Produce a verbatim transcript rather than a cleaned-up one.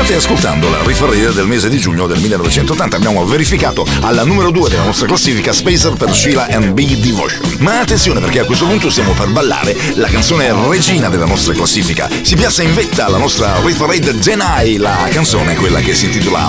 State ascoltando la Rit Parade del mese di giugno del millenovecentottanta. Abbiamo verificato alla numero due della nostra classifica Spacer per Sheila and B Devotion. Ma attenzione, perché a questo punto stiamo per ballare la canzone regina della nostra classifica. Si piazza in vetta alla nostra Rit Parade Genai, la canzone quella che si intitola